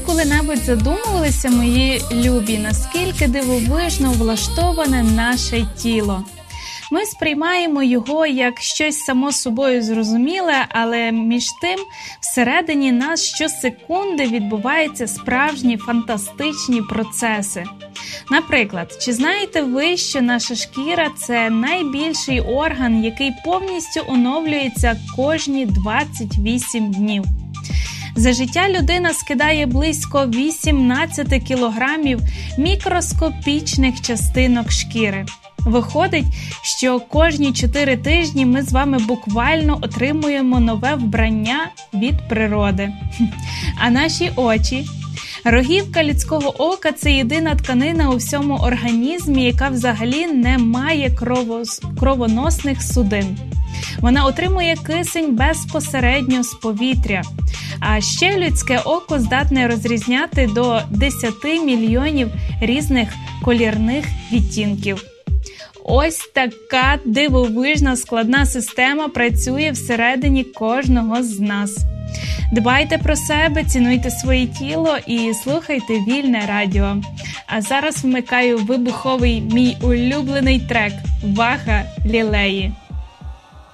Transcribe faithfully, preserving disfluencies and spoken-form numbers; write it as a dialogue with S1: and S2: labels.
S1: коли-небудь задумувалися, мої любі, наскільки дивовижно влаштоване наше тіло? Ми сприймаємо його як щось само собою зрозуміле, але між тим всередині нас щосекунди відбуваються справжні фантастичні процеси. Наприклад, чи знаєте ви, що наша шкіра – це найбільший орган, який повністю оновлюється кожні двадцять вісім днів? За життя людина скидає близько вісімнадцять кілограмів мікроскопічних частинок шкіри. Виходить, що кожні чотири тижні ми з вами буквально отримуємо нове вбрання від природи. А наші очі? Рогівка людського ока – це єдина тканина у всьому організмі, яка взагалі не має кровос- кровоносних судин. Вона отримує кисень безпосередньо з повітря. А ще людське око здатне розрізняти до десять мільйонів різних колірних відтінків. Ось така дивовижна складна система працює всередині кожного з нас. Дбайте про себе, цінуйте своє тіло і слухайте Вільне радіо. А зараз вмикаю вибуховий мій улюблений трек «Вага Лілеї».